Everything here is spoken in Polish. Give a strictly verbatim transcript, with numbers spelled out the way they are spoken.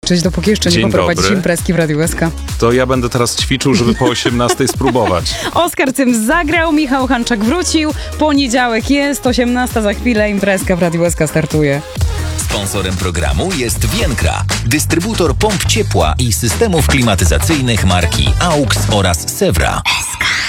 ćwiczyć, dopóki jeszcze Dzień nie poprowadzić dobry. imprezki w Radiu S K. To ja będę teraz ćwiczył, żeby po osiemnastej spróbować. Oskar Cym zagrał, Michał Hanczak wrócił. Poniedziałek jest, osiemnasta za chwilę, imprezka w Radiu S K startuje. Sponsorem programu jest Vienkra, dystrybutor pomp ciepła i systemów klimatyzacyjnych marki A U X oraz Sewra. S K.